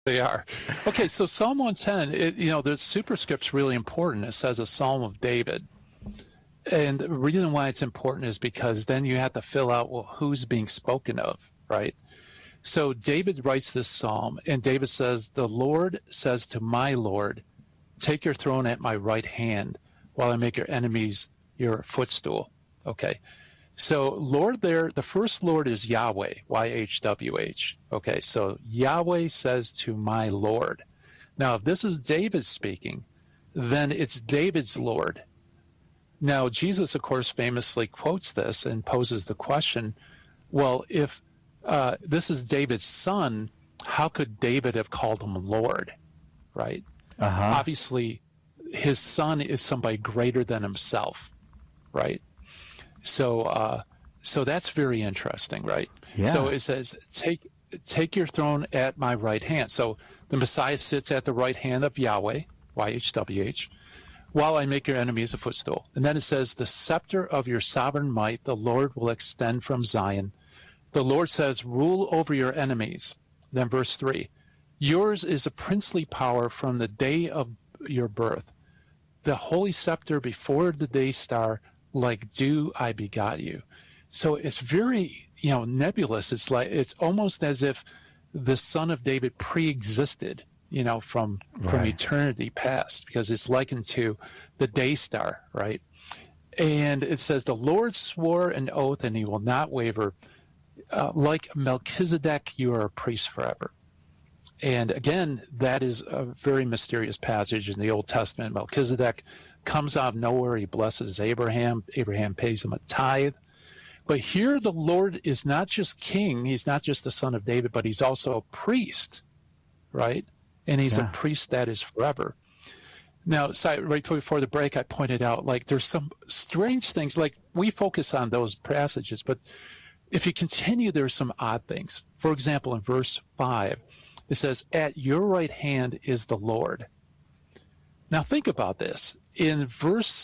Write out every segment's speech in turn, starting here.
They are. Okay, so Psalm 110, the superscript's really important. It says a Psalm of David. And the reason why it's important is because then you have to fill out, well, who's being spoken of, right? So David writes this psalm, and David says, the Lord says to my Lord, take your throne at my right hand while I make your enemies your footstool. Okay. So Lord there, the first Lord is Yahweh, YHWH. Okay. So Yahweh says to my Lord. Now, if this is David speaking, then it's David's Lord. Now, Jesus, of course, famously quotes this and poses the question, well, if this is David's son, how could David have called him Lord, right? Obviously, his son is somebody greater than himself, right? So that's very interesting, right? Yeah. So it says, take your throne at my right hand. So the Messiah sits at the right hand of Yahweh, YHWH, while I make your enemies a footstool. And then it says, the scepter of your sovereign might, the Lord will extend from Zion. The Lord says, rule over your enemies. Then verse 3, yours is a princely power from the day of your birth. The holy scepter before the day star, like dew I begot you. So it's very, nebulous. It's almost as if the Son of David pre-existed, from eternity past, because it's likened to the day star, right? And it says, the Lord swore an oath and he will not waver. Like Melchizedek, you are a priest forever. And again, that is a very mysterious passage in the Old Testament. Melchizedek comes out of nowhere. He blesses Abraham. Abraham pays him a tithe. But here the Lord is not just king. He's not just the son of David, but he's also a priest, right? And he's a priest that is forever. Now, right before the break, I pointed out, there's some strange things. We focus on those passages, but if you continue, there's some odd things. For example, in verse 5, it says, at your right hand is the Lord. Now, think about this. In verse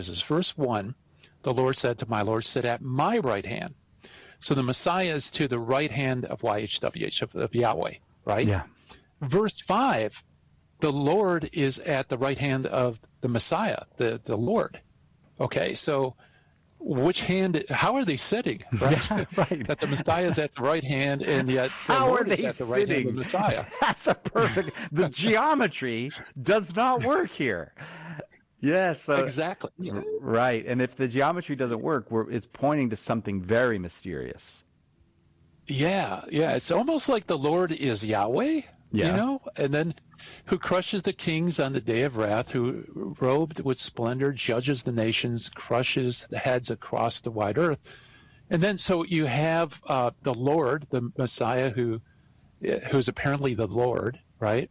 1, the Lord said to my Lord, sit at my right hand. So the Messiah is to the right hand of YHWH, of Yahweh, right? Yeah. Verse 5, the Lord is at the right hand of the Messiah, the Lord. Okay, so which hand, how are they sitting, right? Yeah, right. That the Messiah is at the right hand, and yet the Lord is at the right hand of the Messiah. That's a perfect, the geometry does not work here. Yes. Exactly. Right, and if the geometry doesn't work, it's pointing to something very mysterious. Yeah, it's almost like the Lord is Yahweh, and then who crushes the kings on the day of wrath, who robed with splendor judges the nations, crushes the heads across the wide earth. And then so you have the Lord, the Messiah, who's apparently the Lord, right?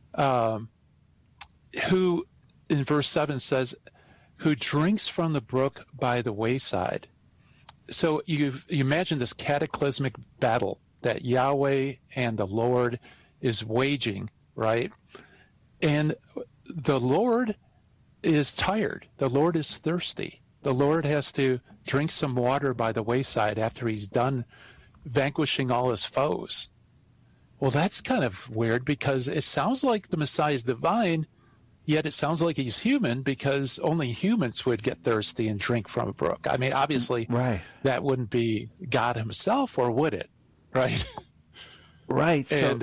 Who in verse 7 says, who drinks from the brook by the wayside. So you imagine this cataclysmic battle that Yahweh and the Lord is waging, right? And the Lord is tired. The Lord is thirsty. The Lord has to drink some water by the wayside after he's done vanquishing all his foes. Well, that's kind of weird because it sounds like the Messiah is divine, yet it sounds like he's human because only humans would get thirsty and drink from a brook. I mean, obviously, that wouldn't be God himself, or would it? Right? Right. And,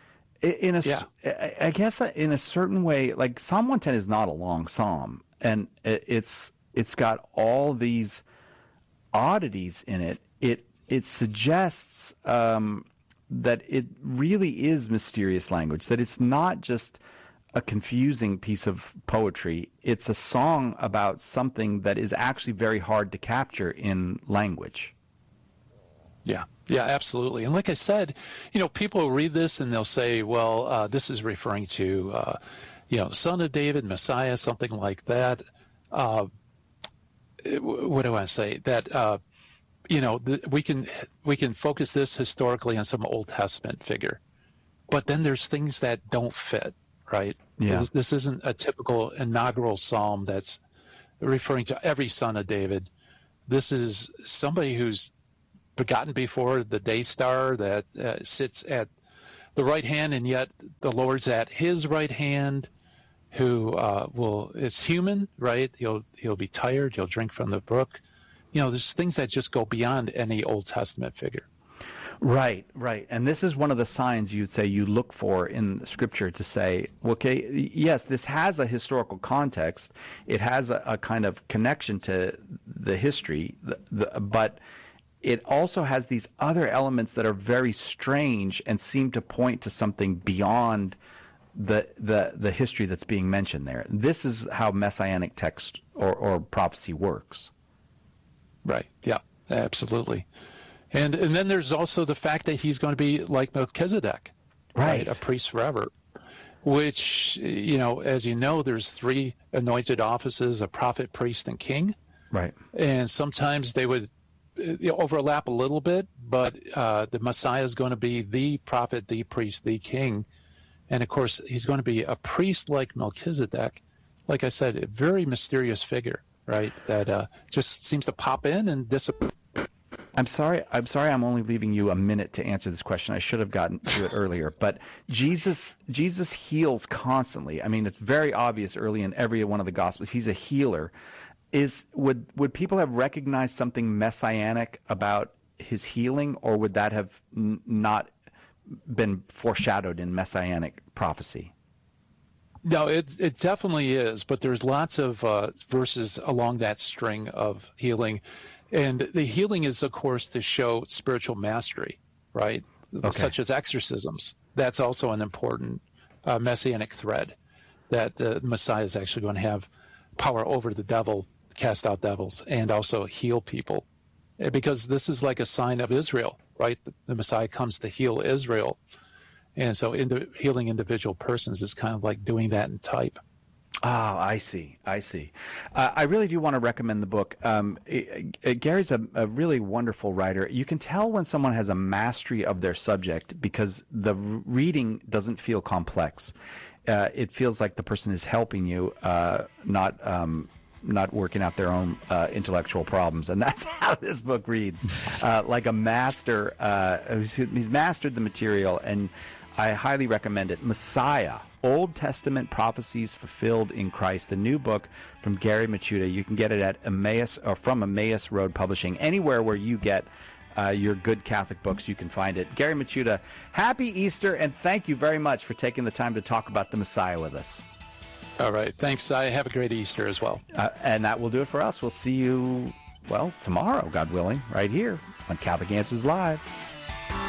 I guess that in a certain way, like Psalm 110 is not a long psalm, and it's got all these oddities in it. It suggests that it really is mysterious language, that it's not just a confusing piece of poetry. It's a song about something that is actually very hard to capture in language. Yeah, absolutely. And like I said, people will read this and they'll say, well, this is referring to, the Son of David, Messiah, something like that. What do I say? That, we can focus this historically on some Old Testament figure. But then there's things that don't fit, right? Yeah. This isn't a typical inaugural psalm that's referring to every son of David. This is somebody who's begotten before the day star, that sits at the the right hand, and yet the Lord's at his right hand, who is human, right? He'll be tired. He'll drink from the brook. There's things that just go beyond any Old Testament figure. Right. And this is one of the signs you'd say you look for in Scripture to say, okay, yes, this has a historical context. It has a kind of connection to the history, but it also has these other elements that are very strange and seem to point to something beyond the history that's being mentioned there. This is how messianic text or prophecy works. Right. Yeah, absolutely. And then there's also the fact that he's going to be like Melchizedek, right? A priest forever, which, as you know, there's 3 anointed offices, a prophet, priest, and king. Right. And sometimes they would overlap a little bit, but the Messiah is going to be the prophet, the priest, the king. And, of course, he's going to be a priest like Melchizedek. Like I said, a very mysterious figure, right, that just seems to pop in and disappear. I'm sorry. I'm only leaving you a minute to answer this question. I should have gotten to it earlier. But Jesus heals constantly. I mean, it's very obvious early in every one of the Gospels. He's a healer. Would people have recognized something messianic about his healing, or would that have not been foreshadowed in messianic prophecy? No, it definitely is. But there's lots of verses along that string of healing. And the healing is, of course, to show spiritual mastery, right? Okay. Such as exorcisms. That's also an important messianic thread, that the Messiah is actually going to have power over the devil, cast out devils, and also heal people. Because this is like a sign of Israel, right? The Messiah comes to heal Israel. And so healing individual persons is kind of like doing that in type. Oh, I see. I really do want to recommend the book. Gary's a really wonderful writer. You can tell when someone has a mastery of their subject because the reading doesn't feel complex. It feels like the person is helping you, not working out their own intellectual problems. And that's how this book reads, like a master. He's mastered the material, and I highly recommend it. Messiah, Old Testament Prophecies Fulfilled in Christ, the new book from Gary Michuta. You can get it at Emmaus or from Emmaus Road Publishing. Anywhere where you get your good Catholic books, you can find it. Gary Michuta, happy Easter, and thank you very much for taking the time to talk about the Messiah with us. All right. Thanks, Si. Have a great Easter as well. And that will do it for us. We'll see you, tomorrow, God willing, right here on Catholic Answers Live.